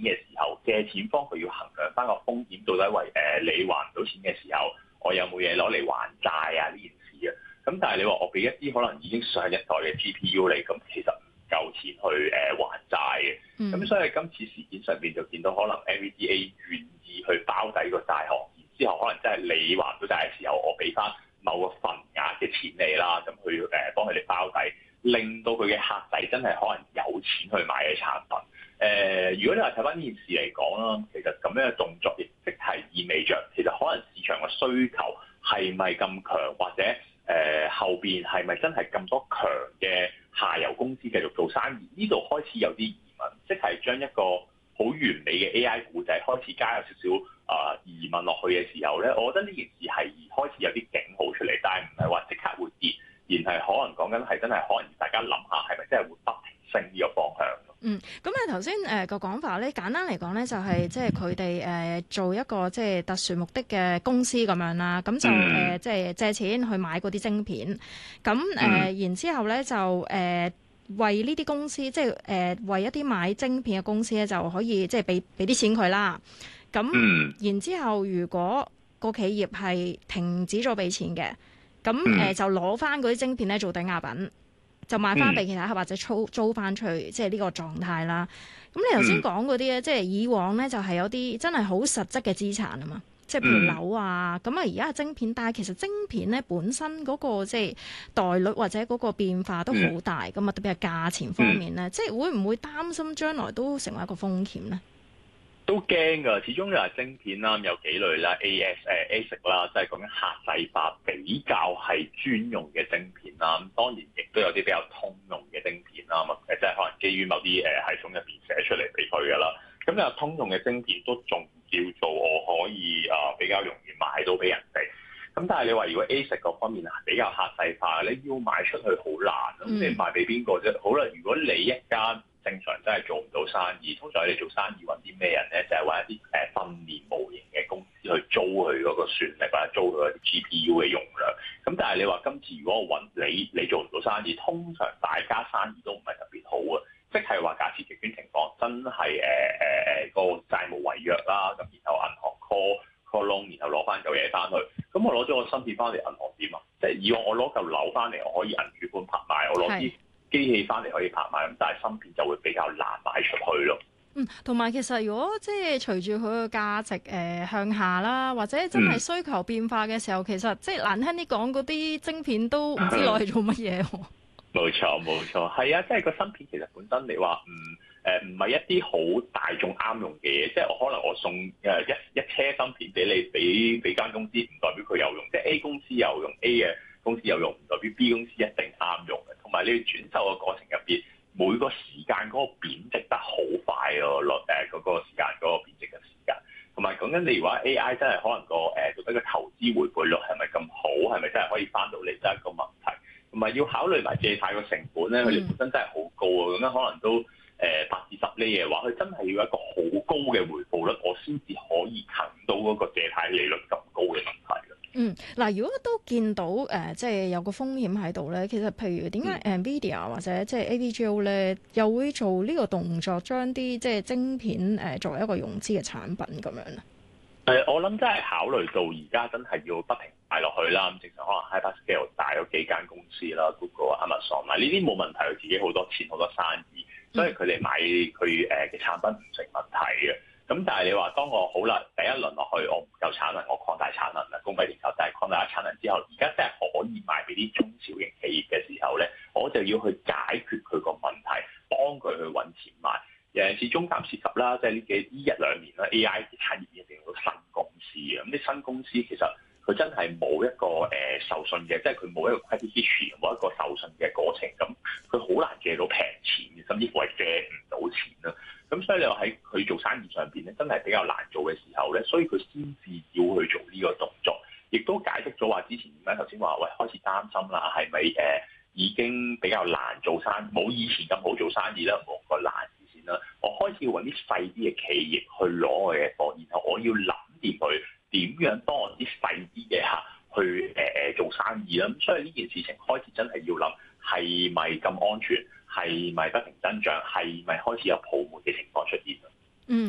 嘅時候，借錢方佢要衡量翻個風險，到底為你還唔到錢嘅時候，我有冇嘢攞嚟還債啊呢件事啊？咁但係你話我俾一啲可能已經上一代嘅 GPU 你，咁其實唔夠錢去還債嘅。咁所以今次事件上邊就見到可能 NVDA 願意去包底個債項，然之後可能真係你還唔到債嘅時候，我俾翻某個份額嘅錢你啦，咁去幫佢哋包底，令到佢嘅客仔真係可能有錢去買嘅產品。如果你話睇翻呢件事嚟講啦，其實咁樣嘅動作亦即係意味着，其實可能市場嘅需求係咪咁強，或者後邊係咪真係咁多強嘅下游公司繼續做生意？呢度開始有啲疑問，即係將一個好完美嘅 AI 故仔開始加入少少疑問落去嘅時候咧，我覺得呢件事係開始有啲警號出嚟，但係唔係話即刻會跌，而係可能講緊係真係可能大家諗下係咪真係會不停升呢個方向。 咁你頭先個講法咧，簡單嚟講咧，就係即係佢哋做一個即係特殊目的嘅公司咁樣啦，咁就即係借錢去買嗰啲晶片，咁然之後咧就為呢啲公司，即係為一啲買晶片嘅公司咧，就可以即係俾啲錢佢啦。咁然之後，如果個企業係停止咗俾錢嘅，咁就攞翻嗰啲晶片咧做抵押品。就賣翻俾其他客或者租翻出去，即係呢個狀態啦。咁你頭先講嗰啲咧，即係以往咧就係有啲真係好實質嘅資產啊嘛，即係譬如樓啊。咁啊而家係晶片，但係其實晶片咧本身嗰個即係代率或者嗰個變化都好大噶嘛，特別係價錢方面咧，即係會唔會擔心將來都成為一個風險咧？ 都驚㗎，始終又係晶片啦，有幾類啦，ASIC 啦，即係講緊客製化比較係專用嘅晶片啦。咁當然亦都有啲比較通用嘅晶片啦，即係可能基於某啲系統入邊寫出嚟俾佢㗎啦。咁有通用嘅晶片都仲叫做我可以比較容易賣到俾人哋。咁但係你話如果 ASIC 嗰方面比較客製化，你要賣出去好難。咁你賣俾邊個啫？好啦，如果你一間正常真係做唔到生意，通常你做生意揾啲咩人咧？就係揾一啲訓練模型嘅公司去租佢嗰個算力或者租佢嗰啲 GPU 嘅容量。咁但係你話今次如果我揾你做唔到生意，通常大家生意都唔係特別好啊。即係話假設極端情況真係個債務違約啦，咁然後銀行 call loan， 然後攞翻嚿嘢翻去，咁我攞咗個芯片翻嚟銀行點啊？即係以往我攞嚿樓翻嚟，我可以銀主盤拍賣，我攞啲機器翻嚟可以拍賣，咁但係芯片就會比較難賣出去咯。 同埋其實如果即係隨住佢嘅價值向下啦，或者真係需求變化嘅時候，其實即係難聽啲講，嗰啲晶片都唔知攞嚟做乜嘢喎。冇錯，係啊，即係個芯片其實本身你話唔係一啲好大眾啱用嘅嘢，即係可能我送一車芯片俾你，俾間公司，唔代表佢有用，即係 A 公司有用 A 嘅公司有用，唔代表 B 公司一定啱用嘅。同埋你要轉售嘅過程入邊，每個時間嗰個貶值得好快咯，嗰個時間嗰個貶值嘅時間。同埋講緊你如果 AI 真係可能覺得個投資回報率係咪咁好，係咪真係可以翻到嚟，真係一個問題。同埋要考慮埋借貸個成本咧，佢哋本身真係好高啊！咁樣可能都8至10厘嘅話，佢真係要一個好高嘅回報率，我先至可以近到嗰個借貸利率咁高嘅問題。 嗱，如果都見到即係有個風險喺度咧，其實譬如點解 NVIDIA 或者即係 AVGO 咧，又會做呢個動作，將啲即係晶片作為一個融資嘅產品咁樣咧？ 我諗真係考慮到而家真係要不停買落去啦。咁正常可能 hyperscale 大咗幾間公司啦 ，Google、Amazon 呢啲冇問題，佢自己好多錢好多生意，所以佢哋買佢嘅產品唔成問題嘅。咁但係你話當我好啦，第一輪落去我唔夠產能，我擴大產能啦，供不應求，但係擴大咗產能之後，而家真係可以賣俾啲中小型企業嘅時候咧，我就要去解決佢個問題，幫佢去揾錢賣。尤其是中間涉及啦，即係呢一兩年啦 ，AI 產業一定有新公司嘅。咁啲新公司其實佢真係冇一個受信嘅，即係佢冇一個 credit history，冇一個受信嘅過程，咁佢好難借到平錢，甚至乎係借唔到錢啦。咁所以你話喺佢做生意上邊咧，真係比較難做嘅時候咧，所以佢先至要去做呢個動作，亦都解釋咗話之前點解頭先話開始擔心啦，係咪已經比較難做生意，冇以前咁好做生意啦，冇個難字先啦。我開始要揾啲細啲嘅企業去攞我嘅貨，然後我要諗掂佢點樣幫我啲細啲嘅客去做生意啦。咁所以呢件事情開始真係要諗係咪咁安全，係咪不停增長，係咪開始有泡沫嘅情況出現。